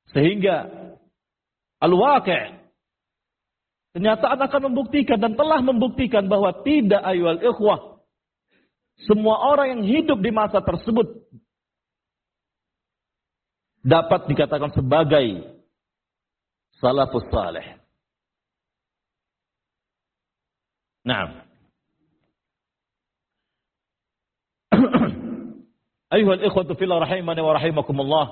Sehingga al-waqi', kenyataan akan membuktikan dan telah membuktikan bahwa tidak ayyuhal ikhwah, semua orang yang hidup di masa tersebut dapat dikatakan sebagai salafus salih. Naam. Ayyuhal ikhwatu fillah rahimani wa rahimakumullah.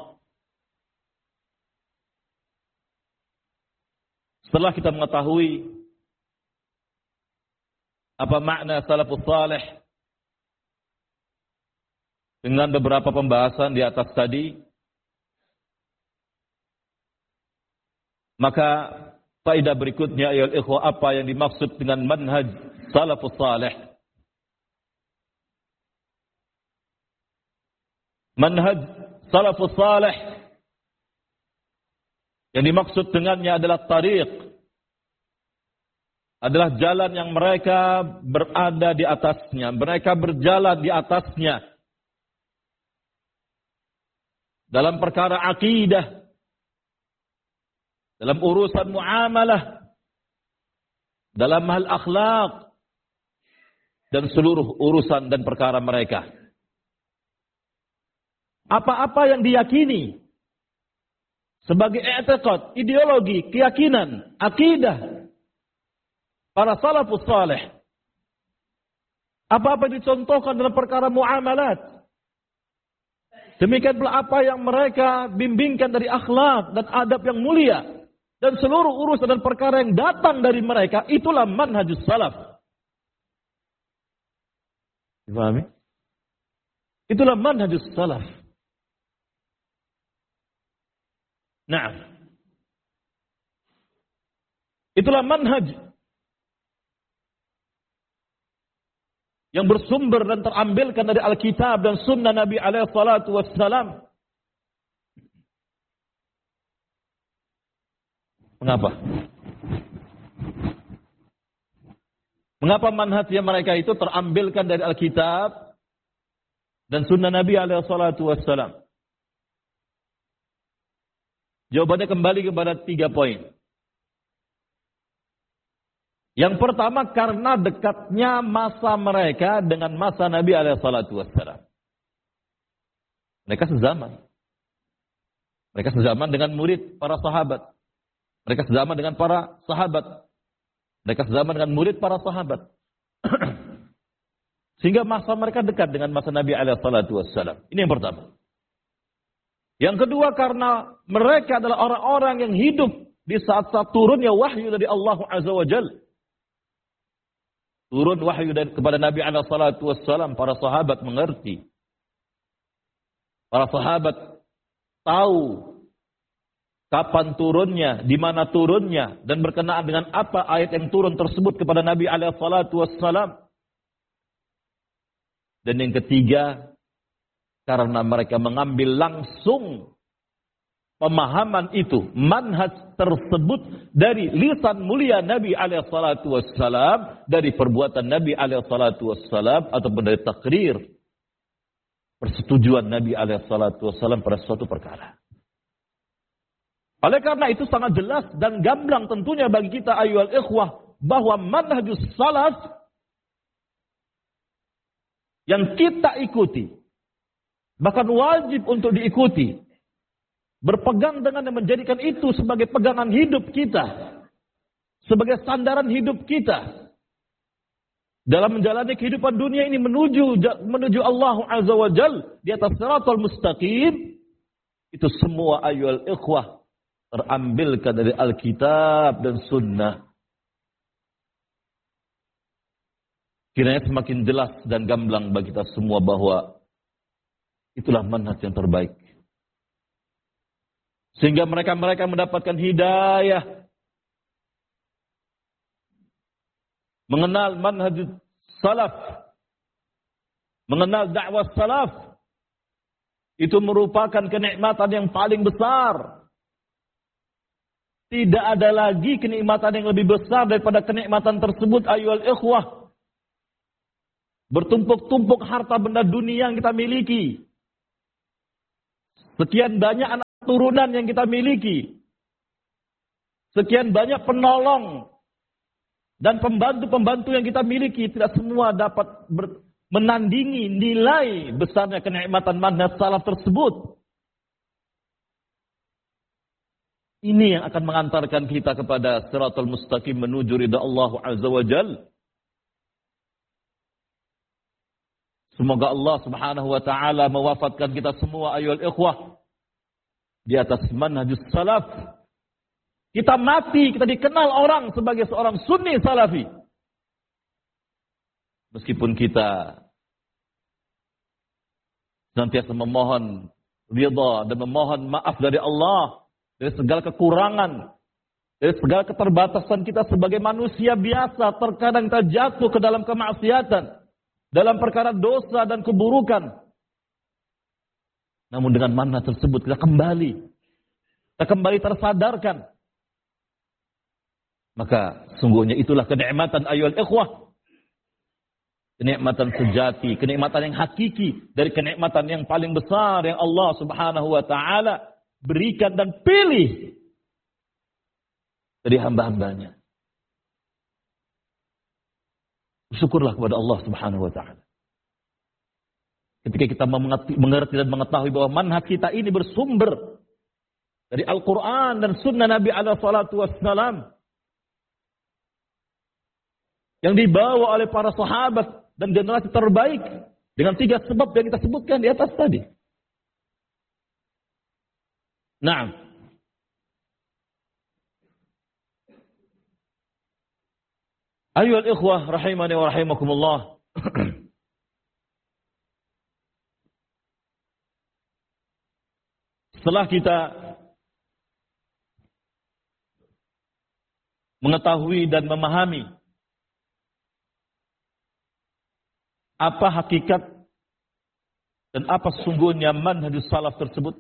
Setelah kita mengetahui apa makna salafus salih dengan beberapa pembahasan di atas tadi, maka faedah berikutnya ayyuhal ikhwah, apa yang dimaksud dengan manhaj salafus salih. Manhaj salafus salih yang dimaksud dengannya adalah tariq, adalah jalan yang mereka berada di atasnya, mereka berjalan di atasnya dalam perkara akidah, dalam urusan muamalah, dalam hal akhlak, dan seluruh urusan dan perkara mereka. Apa-apa yang diyakini sebagai i'tiqad, ideologi, keyakinan, akidah para salafus salih, apa-apa yang dicontohkan dalam perkara muamalat, demikian pula apa yang mereka bimbingkan dari akhlak dan adab yang mulia, dan seluruh urusan dan perkara yang datang dari mereka, itulah manhajus salaf. Dipahami? Itulah manhajus salaf. Nah, itulah manhaj yang bersumber dan terambilkan dari Alkitab dan Sunnah Nabi alaihi salatu wassalam. Mengapa? Mengapa manhaj yang mereka itu terambilkan dari Alkitab dan Sunnah Nabi alaihi salatu wassalam? Jawabannya kembali kepada 3 poin. Yang pertama, karena dekatnya masa mereka dengan masa Nabi SAW. Mereka sezaman. Mereka sezaman dengan murid para sahabat. Mereka sezaman dengan para sahabat. Mereka sezaman dengan murid para sahabat. Sehingga masa mereka dekat dengan masa Nabi SAW. Ini yang pertama. Yang kedua, karena mereka adalah orang-orang yang hidup di saat-saat turunnya wahyu dari Allah Azza wa Jalla. Turun wahyu kepada Nabi SAW, para sahabat mengerti. Para sahabat tahu kapan turunnya, di mana turunnya, dan berkenaan dengan apa ayat yang turun tersebut kepada Nabi SAW. Dan yang ketiga, karena mereka mengambil langsung pemahaman itu, manhaj tersebut dari lisan mulia Nabi SAW, dari perbuatan Nabi SAW, ataupun dari takrir persetujuan Nabi SAW pada suatu perkara. Oleh karena itu sangat jelas dan gamblang tentunya bagi kita ayyuhal ikhwah, bahwa manhajus salaf yang kita ikuti, bahkan wajib untuk diikuti, berpegang dengan yang menjadikan itu sebagai pegangan hidup kita, sebagai sandaran hidup kita dalam menjalani kehidupan dunia ini menuju Allah Azza wa Jalla di atas shiratal mustaqim. Itu semua ayyuhal ikhwah terambilkan dari Alkitab dan Sunnah. Kiranya semakin jelas dan gamblang bagi kita semua bahwa itulah manhaj yang terbaik. Sehingga mereka mendapatkan hidayah. Mengenal manhaj salaf. Mengenal dakwah salaf. Itu merupakan kenikmatan yang paling besar. Tidak ada lagi kenikmatan yang lebih besar daripada kenikmatan tersebut ayyuhal ikhwah. Bertumpuk-tumpuk harta benda dunia yang kita miliki. Sekian banyak anak turunan yang kita miliki, sekian banyak penolong dan pembantu-pembantu yang kita miliki, tidak semua dapat menandingi nilai besarnya kenikmatan manhaj salaf tersebut. Ini yang akan mengantarkan kita kepada siratal mustaqim menuju ridha Allah Azza wa Jalla. Semoga Allah Subhanahu wa taala mewafatkan kita semua ayyuhal ikhwah di atas manhajus salaf. Kita mati, kita dikenal orang sebagai seorang sunni salafi. Meskipun kita senantiasa memohon ridha dan memohon maaf dari Allah dari segala kekurangan, dari segala keterbatasan kita sebagai manusia biasa, terkadang kita jatuh ke dalam kemaksiatan, dalam perkara dosa dan keburukan. Namun dengan manhaj tersebut kita kembali tersadarkan. Maka sungguhnya itulah kenikmatan ayyuhal ikhwah. Kenikmatan sejati, kenikmatan yang hakiki dari kenikmatan yang paling besar yang Allah Subhanahu wa taala berikan dan pilih dari hamba-hambanya. Syukurlah kepada Allah Subhanahu wa taala. Ketika kita mengerti dan mengetahui bahwa manhaj kita ini bersumber dari Al-Quran dan Sunnah Nabi alaihi salatu wassalam, yang dibawa oleh para sahabat dan generasi terbaik dengan 3 sebab yang kita sebutkan di atas tadi. Naam. Ayyuhal ikhwah rahimani wa rahimakumullah. Setelah kita mengetahui dan memahami apa hakikat dan apa sesungguhnya manhajus salaf tersebut,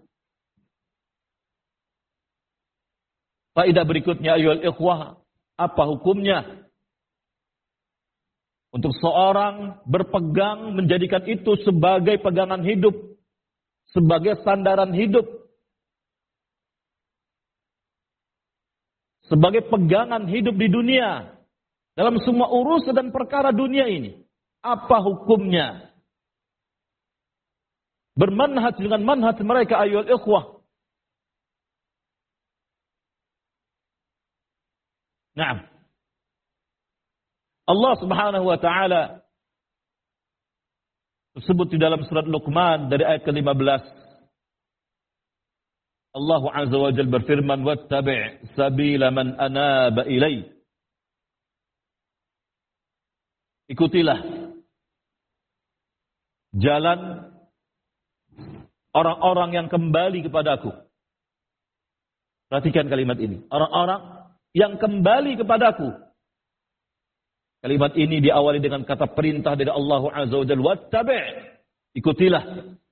faedah berikutnya ayyuhal ikhwah, apa hukumnya untuk seorang berpegang menjadikan itu sebagai pegangan hidup, sebagai sandaran hidup, sebagai pegangan hidup di dunia dalam semua urusan dan perkara dunia ini. Apa hukumnya bermanhaj dengan manhaj mereka ayyuhal ikhwah? Naam. Allah Subhanahu wa taala tersebut di dalam surat Luqman dari ayat ke-15. Allah Azza wa Jalla berfirman, "Wattabi' sabila man anaba ilai." Ikutilah jalan orang-orang yang kembali kepadaku. Perhatikan kalimat ini. Orang-orang yang kembali kepadaku. Kalimat ini diawali dengan kata perintah dari Allah Azza wa Jalla. Wattabi'. Ikutilah.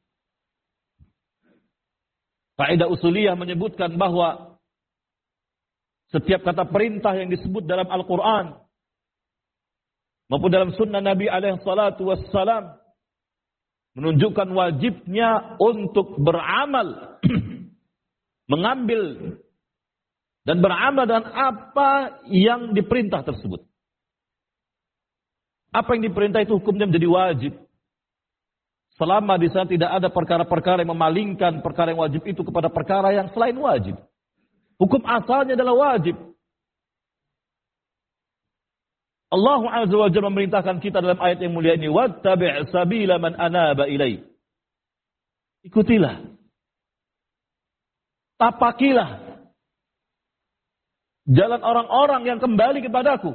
Kaidah usuliyah menyebutkan bahwa setiap kata perintah yang disebut dalam Al-Quran maupun dalam sunnah Nabi alaihi salatu wassalam menunjukkan wajibnya untuk beramal, mengambil dan beramal dengan apa yang diperintah tersebut. Apa yang diperintah itu hukumnya menjadi wajib. Selama di sana tidak ada perkara-perkara yang memalingkan perkara yang wajib itu kepada perkara yang selain wajib. Hukum asalnya adalah wajib. Allah Azza wa Jalla memerintahkan kita dalam ayat yang mulia ini, wattabi' sabila man anaba ilai. Ikutilah. Tapakilah jalan orang-orang yang kembali kepadaku.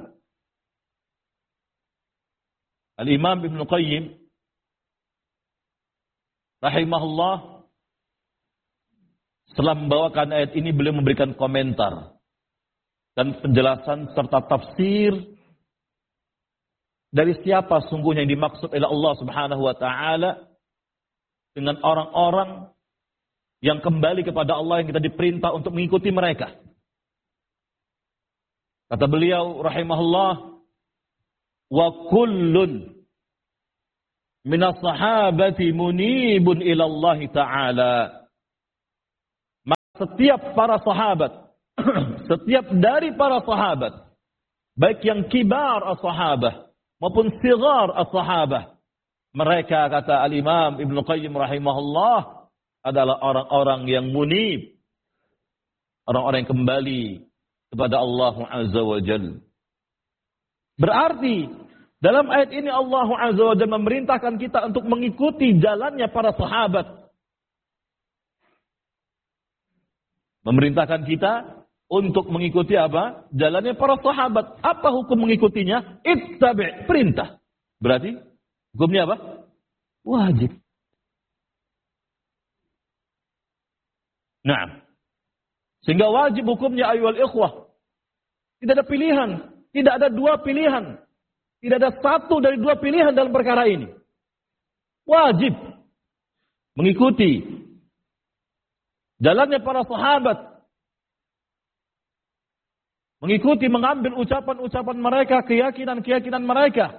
Al-Imam Ibn Qayyim rahimahullah setelah membawakan ayat ini, beliau memberikan komentar dan penjelasan serta tafsir dari siapa sungguhnya yang dimaksud oleh Allah Subhanahu wa taala dengan orang-orang yang kembali kepada Allah yang kita diperintah untuk mengikuti mereka. Kata beliau rahimahullah, wa kullun minas sahabati munibun ila Allah taala. setiap para sahabat, setiap dari para sahabat, baik yang kibar as-sahabah maupun sigar as-sahabah, mereka, kata Al-Imam Ibnu Qayyim rahimahullah, adalah orang-orang yang munib, orang-orang yang kembali kepada Allah Azza wa Jalla. Berarti dalam ayat ini Allah Azza wa Jalla memerintahkan kita untuk mengikuti jalannya para sahabat. Memerintahkan kita untuk mengikuti apa? Jalannya para sahabat. Apa hukum mengikutinya? Ittabi', perintah. Berarti hukumnya apa? Wajib. Nah, sehingga wajib hukumnya ayyuhal ikhwah. Tidak ada pilihan, tidak ada dua pilihan. Tidak ada satu dari dua pilihan dalam perkara ini. Wajib mengikuti jalannya para sahabat. Mengikuti, mengambil ucapan-ucapan mereka, keyakinan-keyakinan mereka.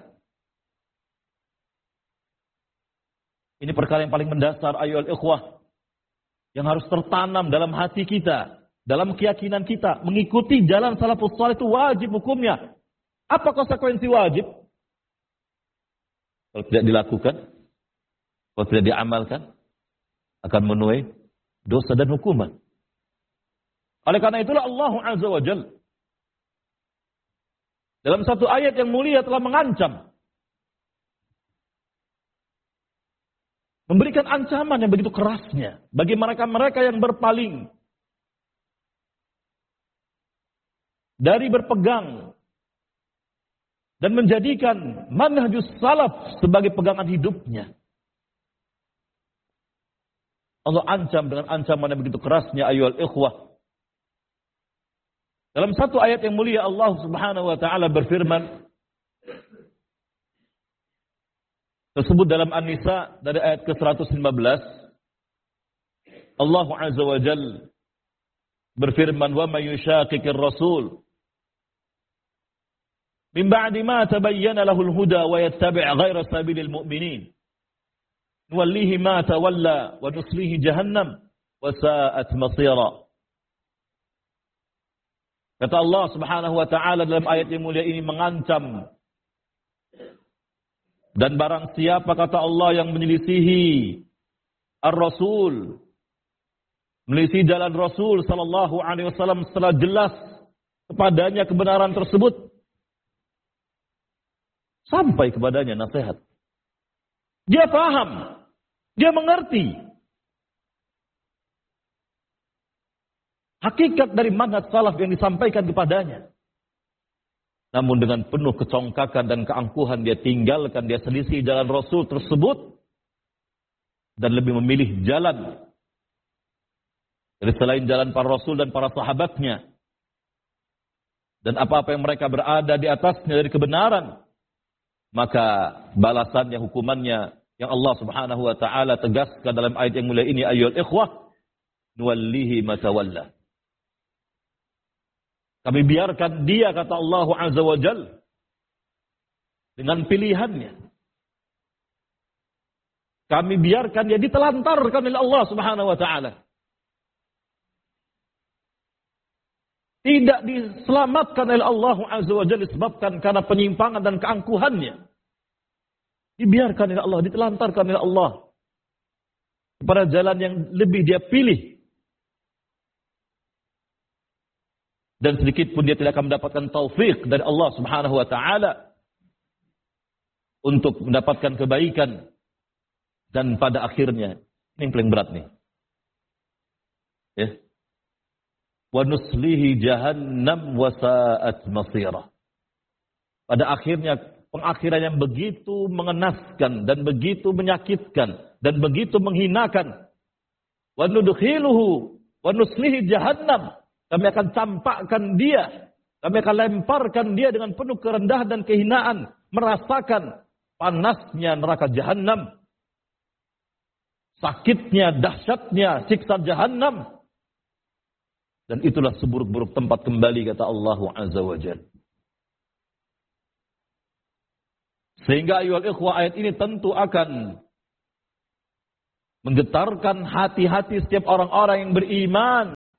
Ini perkara yang paling mendasar ayyuhal ikhwah, yang harus tertanam dalam hati kita, dalam keyakinan kita. Mengikuti jalan salafus saleh itu wajib hukumnya. Apa konsekuensi wajib? Kalau tidak dilakukan, kalau tidak diamalkan, akan menuai dosa dan hukuman. Oleh karena itulah Allah Azza wa Jalla dalam satu ayat yang mulia telah mengancam, memberikan ancaman yang begitu kerasnya bagi mereka-mereka yang berpaling dari berpegang dan menjadikan manhajus salaf sebagai pegangan hidupnya. Allah ancam dengan ancaman yang begitu kerasnya ayyuhal ikhwah. Dalam satu ayat yang mulia Allah Subhanahu wa taala berfirman, tersebut dalam An-Nisa dari ayat ke-115, Allah Azza wa Jalla berfirman, "Wa may yushaqiqir rasul min ba'di ma tabayyana lahul huda wa yattabi' ghayra sabilil mu'minin nuwallihi ma tawalla wa nuslihi jahannam wa sa'at masira." Kata Allah Subhanahu wa taala dalam ayat yang mulia ini mengancam, dan barang siapa, kata Allah, yang menyelisihi ar-Rasul, menyelisihi jalan Rasul sallallahu alaihi wasallam setelah jelas kepadanya kebenaran tersebut, sampai kepadanya nasihat, dia paham, dia mengerti hakikat dari manhaj salaf yang disampaikan kepadanya. Namun dengan penuh kecongkakan dan keangkuhan dia tinggalkan, dia selisih jalan Rasul tersebut dan lebih memilih jalan dari selain jalan para Rasul dan para sahabatnya. Dan apa-apa yang mereka berada di atasnya dari kebenaran, maka balasannya, hukumannya yang Allah Subhanahu wa taala tegaskan dalam ayat yang mulia ini, ayyuhal ikhwah, nuwallihi ma tawalla. Kami biarkan dia, kata Allah Azza wa Jalla, dengan pilihannya. Kami biarkan dia ditelantarkan oleh Allah Subhanahu wa taala. Tidak diselamatkan oleh Allah Azza wa Jalla disebabkan karena penyimpangan dan keangkuhannya. Dibiarkan oleh Allah, ditelantarkan oleh Allah kepada jalan yang lebih dia pilih. Dan sedikit pun dia tidak akan mendapatkan taufik dari Allah Subhanahu wa taala untuk mendapatkan kebaikan. Dan pada akhirnya, ini yang paling berat nih, ya, wa nuslihi jahannam wa sa'at masira. Pada akhirnya, pengakhiran yang begitu mengenaskan dan begitu menyakitkan dan begitu menghinakan. Wa nudkhiluhu wa nuslihi jahannam. Kami akan campakkan dia, kami akan lemparkan dia dengan penuh kerendahan dan kehinaan, merasakan panasnya neraka jahannam, sakitnya, dahsyatnya siksa jahannam. Dan itulah seburuk-buruk tempat kembali, kata Allah Azza wa Jalla. Sehingga ayyuhal ikhwah, ayat ini tentu akan menggetarkan hati-hati setiap orang-orang yang beriman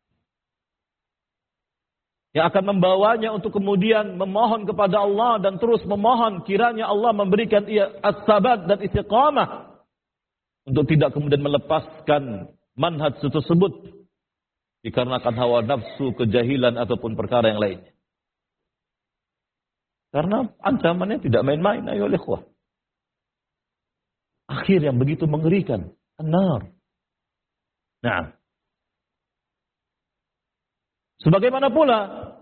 yang akan membawanya untuk kemudian memohon kepada Allah dan terus memohon kiranya Allah memberikan ia as-sabat dan istiqamah untuk tidak kemudian melepaskan manhaj tersebut dikarenakan hawa nafsu, kejahilan ataupun perkara yang lainnya. Karena ancamannya tidak main-main, ayo ikhwah. Akhir yang begitu mengerikan, an-nar. Nah, sebagaimana pula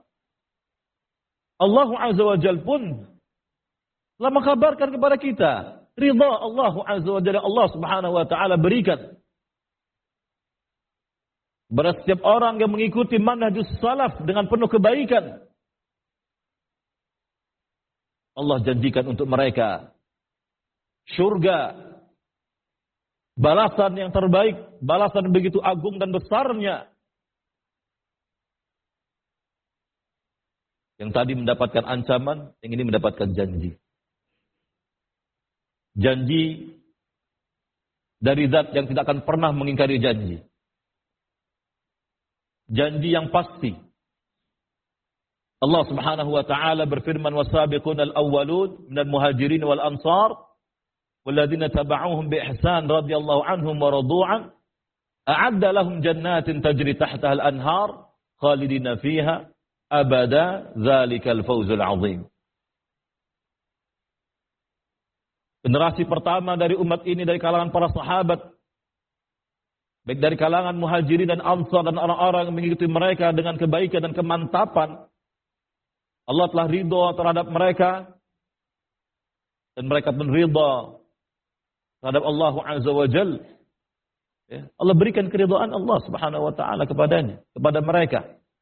Allah Azza wa Jalla pun telah mengkabarkan kepada kita ridha Allah Azza wa Jalla, Allah Subhanahu wa taala berikan kepada setiap orang yang mengikuti manhajus salaf dengan penuh kebaikan. Allah janjikan untuk mereka syurga, balasan yang terbaik, balasan begitu agung dan besarnya. Yang tadi mendapatkan ancaman, yang ini mendapatkan janji. Janji dari zat yang tidak akan pernah mengingkari janji. Janji yang pasti. Allah Subhanahu wa taala berfirman, "Wasabiqun al-awwalun minal muhajirin wal ansar walladzina tabauhum bi ihsan radhiyallahu anhum wa radu'an a'adda lahum jannatin tajri tahtaha al-anhar khalidina fiha abada dzalikal fawzul 'adzim." Generasi pertama dari umat ini dari kalangan para sahabat, baik dari kalangan muhajirin dan ansar dan orang-orang yang mengikuti mereka dengan kebaikan dan kemantapan, Allah telah ridha terhadap mereka dan mereka pun ridha terhadap Allah Azza wa Jalla. Ya, Allah berikan keridhaan Allah Subhanahu wa taala kepada mereka.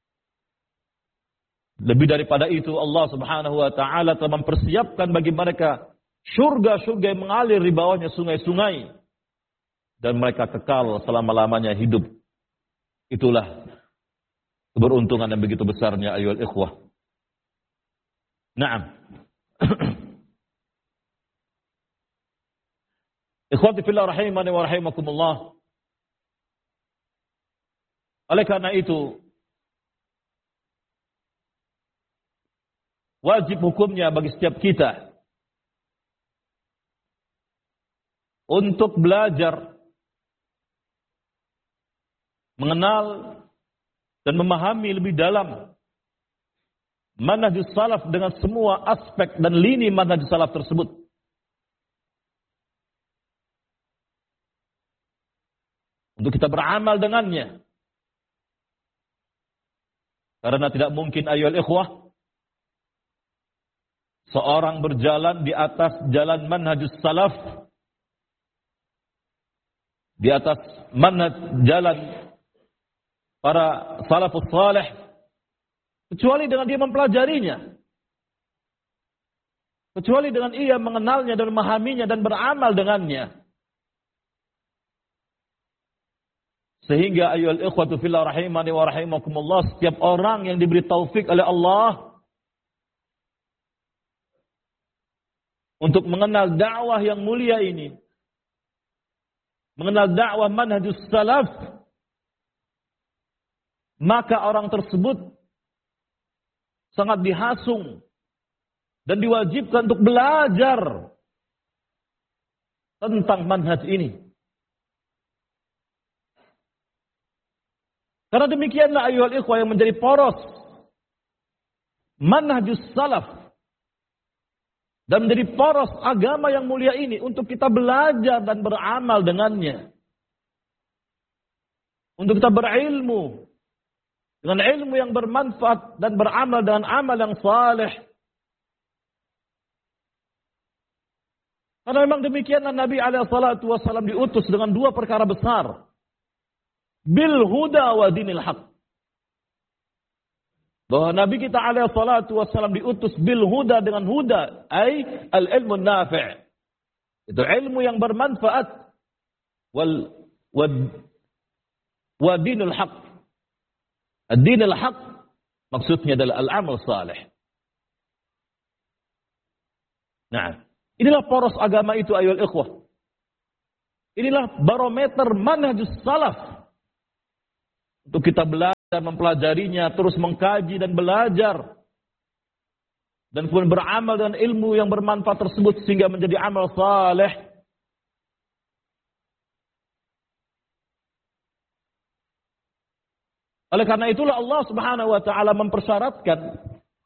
Lebih daripada itu, Allah Subhanahu wa taala telah mempersiapkan bagi mereka surga-surga yang mengalir di bawahnya sungai-sungai dan mereka kekal selama-lamanya hidup. Itulah keberuntungan yang begitu besarnya ayyuhal ikhwah. Naam. Ikhwati fillah rahimani wa rahimakumullah. Oleh karena itu, wajib hukumnya bagi setiap kita untuk belajar mengenal dan memahami lebih dalam manhajus salaf dengan semua aspek dan lini manhajus salaf tersebut. Untuk kita beramal dengannya. Karena tidak mungkin ayyuhal ikhwah seorang berjalan di atas jalan manhajus salaf, di atas manhaj jalan para salafus salih, kecuali dengan dia mempelajarinya. Kecuali dengan ia mengenalnya dan memahaminya dan beramal dengannya. Sehingga ayyuhal ikhwatu fillah rahimani wa rahimakumullah, setiap orang yang diberi taufik oleh Allah untuk mengenal dakwah yang mulia ini, mengenal dakwah manhajus salaf, maka orang tersebut sangat dihasung dan diwajibkan untuk belajar tentang manhaj ini. Karena demikianlah ayyuhal ikhwah yang menjadi poros manhajus salaf dan menjadi poros agama yang mulia ini untuk kita belajar dan beramal dengannya. Untuk kita berilmu dengan ilmu yang bermanfaat dan beramal dengan amal yang saleh. Karena memang demikianlah Nabi alaihi salatu wasallam diutus dengan dua perkara besar. Bil huda wa dinil haq. Bahwa Nabi kita alaihi salatu wasallam diutus bil huda dengan huda, ay al ilmu nafi'. Itu ilmu yang bermanfaat wa dinul haq. Ad-dinul haq maksudnya adalah al-amal salih. Nah, inilah poros agama itu ayyuhal ikhwah. Inilah barometer manhajus salaf untuk kita belajar dan mempelajarinya, terus mengkaji dan belajar. Dan kemudian beramal dengan ilmu yang bermanfaat tersebut sehingga menjadi amal saleh. Oleh karena itulah Allah Subhanahu wa taala mempersyaratkan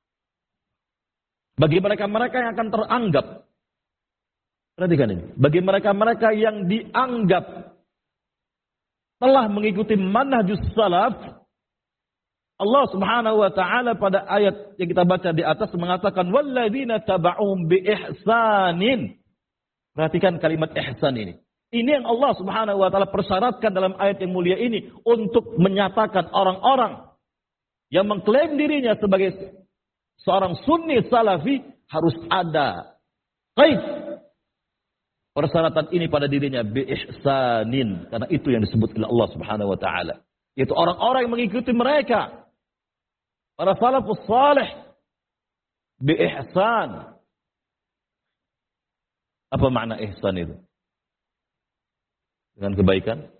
bagi mereka-mereka yang akan teranggap. Perhatikan ini. Bagi mereka-mereka yang dianggap telah mengikuti manhajus salaf, Allah Subhanahu wa taala pada ayat yang kita baca di atas mengatakan walladzina taba'um bi ihsanin. Perhatikan kalimat ihsan ini. Ini yang Allah Subhanahu wa taala persyaratkan dalam ayat yang mulia ini untuk menyatakan orang-orang yang mengklaim dirinya sebagai seorang sunni salafi harus ada qaid persyaratan ini pada dirinya bi ihsanin, karena itu yang disebut oleh Allah Subhanahu wa taala, yaitu orang-orang yang mengikuti mereka para salafus salih bi ihsan. Apa makna ihsan itu? Dengan kebaikan.